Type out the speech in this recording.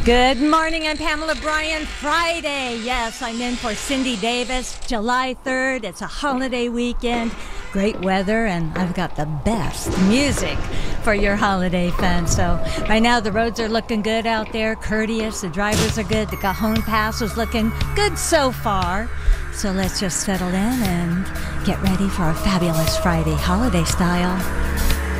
Good morning, I'm Pamela Bryan. Friday, yes, I'm in for Cindy Davis. July 3rd, it's a holiday weekend, great weather, and I've got the best music for your holiday fun. So right now the roads are looking good out there, courteous, the drivers are good, the Cajon Pass is looking good so far. So let's just settle in and get ready for a fabulous Friday holiday style.